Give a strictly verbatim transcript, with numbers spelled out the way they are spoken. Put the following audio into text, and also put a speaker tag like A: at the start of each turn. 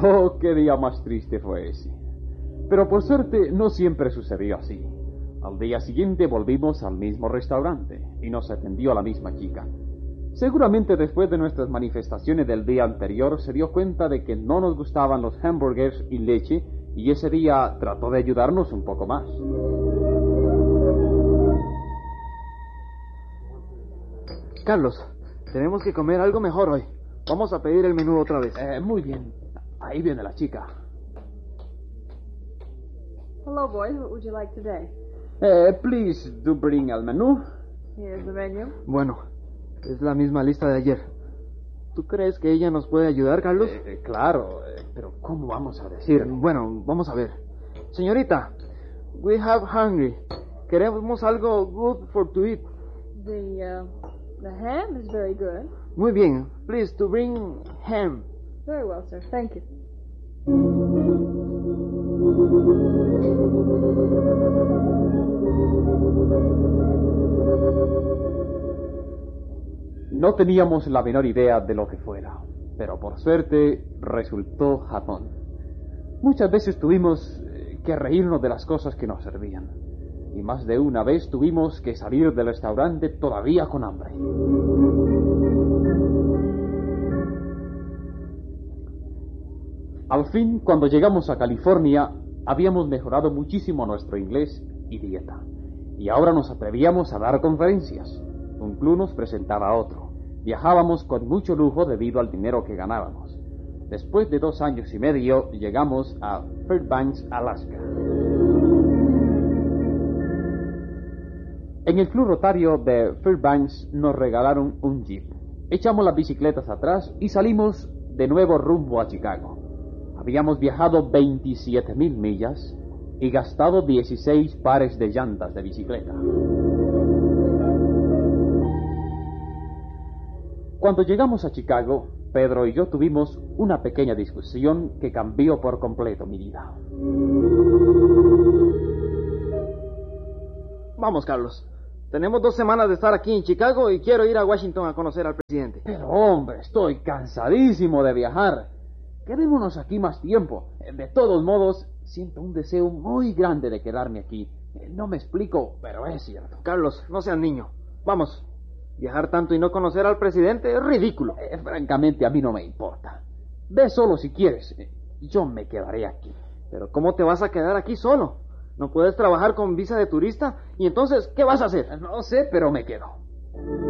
A: Oh, qué día más triste fue ese. Pero por suerte no siempre sucedió así. Al día siguiente volvimos al mismo restaurante y nos atendió la misma chica. Seguramente después de nuestras manifestaciones del día anterior se dio cuenta de que no nos gustaban los hamburgues y leche y ese día trató de ayudarnos un poco más.
B: Carlos, tenemos que comer algo mejor hoy. Vamos a pedir el menú otra vez.
A: Eh, muy bien. Ahí viene la chica.
C: Hello, boys. What would you like today?
A: Eh, please do bring el menú.
C: Here's the menu.
B: Bueno, es la misma lista de ayer. ¿Tú crees que ella nos puede ayudar, Carlos?
A: Eh, eh, claro, eh, pero ¿cómo vamos a decir?
B: Bueno, vamos a ver. Señorita, we have hungry. Queremos algo good for to eat.
C: The, uh, the ham is very good.
B: Muy bien. Please to bring ham.
C: Very well, sir. Thank you.
A: No teníamos la menor idea de lo que fuera, pero por suerte resultó jamón. Muchas veces tuvimos que reírnos de las cosas que nos servían, y más de una vez tuvimos que salir del restaurante todavía con hambre. Al fin, cuando llegamos a California, habíamos mejorado muchísimo nuestro inglés y dieta, y ahora nos atrevíamos a dar conferencias. Un club nos presentaba a otro. Viajábamos con mucho lujo debido al dinero que ganábamos. Después de dos años y medio, llegamos a Fairbanks, Alaska. En el club rotario de Fairbanks nos regalaron un jeep. Echamos las bicicletas atrás y salimos de nuevo rumbo a Chicago. Habíamos viajado veintisiete mil millas y gastado dieciséis pares de llantas de bicicleta. Cuando llegamos a Chicago, Pedro y yo tuvimos una pequeña discusión que cambió por completo mi vida.
B: Vamos, Carlos. Tenemos dos semanas de estar aquí en Chicago y quiero ir a Washington a conocer al presidente.
A: Pero hombre, estoy cansadísimo de viajar. Quedémonos aquí más tiempo. De todos modos, siento un deseo muy grande de quedarme aquí. No me explico, pero es cierto.
B: Carlos, no seas niño. Vamos. Viajar tanto y no conocer al presidente es ridículo.
A: Eh, francamente, a mí no me importa. Ve solo si quieres. Yo me quedaré aquí.
B: Pero ¿cómo te vas a quedar aquí solo? ¿No puedes trabajar con visa de turista? ¿Y entonces qué vas a hacer?
A: No sé, pero me quedo.